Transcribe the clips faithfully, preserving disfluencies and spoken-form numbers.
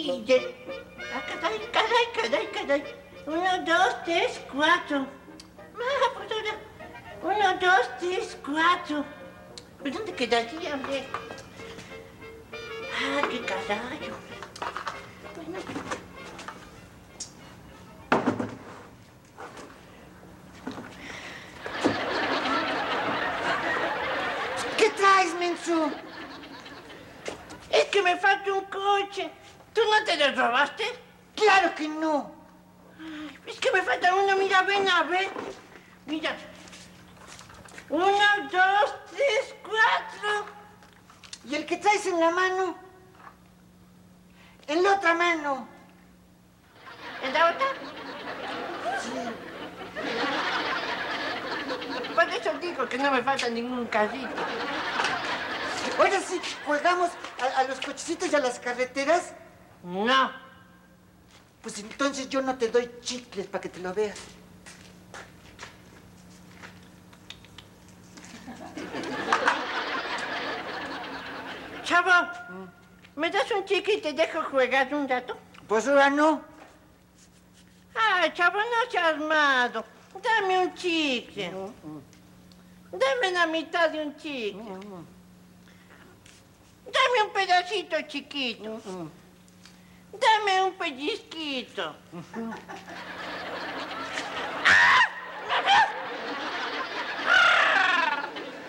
Y de... Ah, caray, caray, caray, caray. Uno, dos, tres, cuatro. Ah, pues ahora. Uno, dos, tres, cuatro. ¿Pero dónde quedaría, hombre? Ah, qué caray. Bueno. ¿Qué traes, menso? Es que me falta un coche. ¿Tú no te lo robaste? Claro que no. Ay, es que me falta uno. Mira, ven a ver. Mira. Uno, dos, tres, cuatro. ¿Y el que traes en la mano? En la otra mano. ¿En la otra? Sí. Por eso digo que no me falta ningún carrito. Ahora sí, ¿jugamos a, a los cochecitos y a las carreteras? No. Pues entonces yo no te doy chicles para que te lo veas. Chavo, ¿me das un chicle y te dejo jugar un rato? Pues ahora no. Ay, chavo, no seas armado. Dame un chicle. No, no. Dame la mitad de un chicle. No, no. Dame un pedacito chiquito. No, no. Dame un pellizquito. Uh-huh. ¡Ah! ¿Me ves? ¡Ah!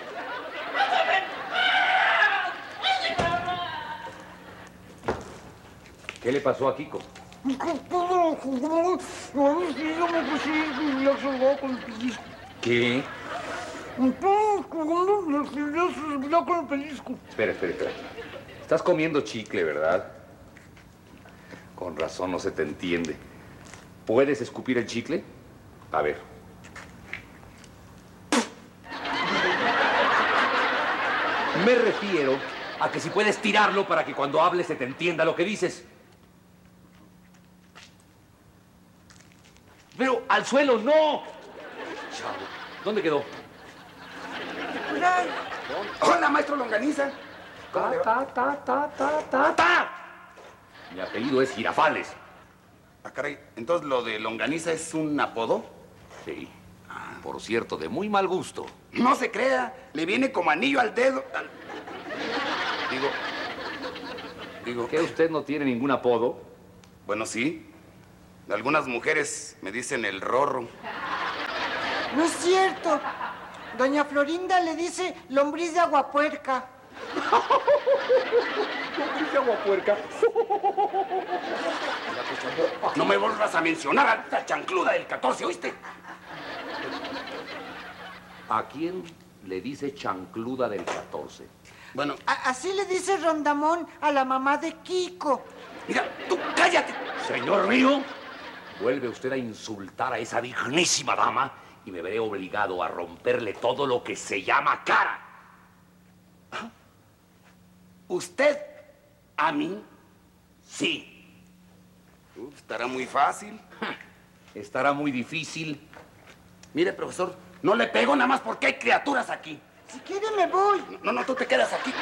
¿Qué le pasó a Kiko? ¿Qué? Espera, espera, espera. Estás comiendo chicle, ¿verdad? Con razón no se te entiende. ¿Puedes escupir el chicle? A ver. Me refiero a que si puedes tirarlo para que cuando hables se te entienda lo que dices. Pero al suelo, no. Chavo, ¿dónde quedó? Hola, maestro Longaniza. Ta, ta, ta, ta, ta, ta, ta. Mi apellido es Girafales. Ah, caray, entonces lo de Longaniza es un apodo. Sí. Ah. Por cierto, de muy mal gusto. No se crea, le viene como anillo al dedo. Al... Digo, digo... ¿Que usted no tiene ningún apodo? Bueno, sí. Algunas mujeres me dicen el Rorro. No es cierto. Doña Florinda le dice lombriz de aguapuerca. ¿Lombriz de aguapuerca? No me vuelvas a mencionar a esta chancluda del catorce, ¿oíste? ¿A quién le dice chancluda del catorce? Bueno... A así le dice Rondamón a la mamá de Kiko. Mira, tú cállate. Señor mío, vuelve usted a insultar a esa dignísima dama y me veré obligado a romperle todo lo que se llama cara. ¿Ah? ¿Usted a mí? Sí. Uf, estará muy fácil. Estará muy difícil. Mire, profesor, no le pego nada más porque hay criaturas aquí. Si quiere me voy. No, no, tú te quedas aquí.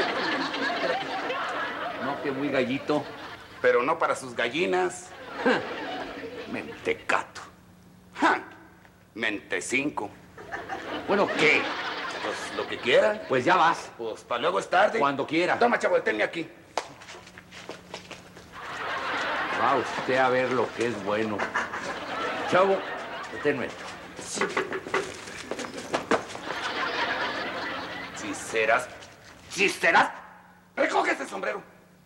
No, que muy gallito. Pero no para sus gallinas. Mentecato. Ja. Mentecinco. Bueno, ¿qué? Pues lo que quiera. Pues ya vas. Pues para luego es tarde. Cuando quiera. Toma, chavo, tenme aquí. Va usted a ver lo que es bueno. Chavo, deténme. Sí. Si serás... Si serás... Recoge ese sombrero.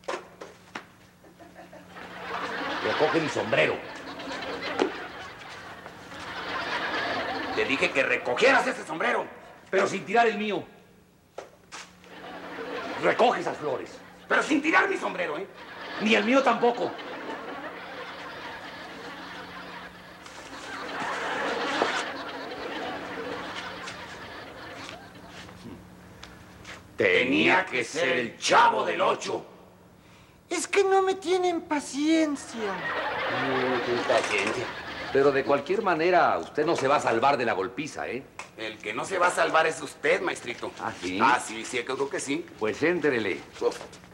Recoge mi sombrero. Te dije que recogieras ese sombrero. Pero sin tirar el mío. Recoge esas flores. Pero sin tirar mi sombrero, ¿eh? Ni el mío tampoco. Tenía que ser el Chavo del Ocho. Es que no me tienen paciencia. Muy paciencia. Pero de cualquier manera, usted no se va a salvar de la golpiza, ¿eh? El que no se va a salvar es usted, maestrito. ¿Ah, sí? Ah, sí, sí, creo que sí. Pues éntrele. Uf.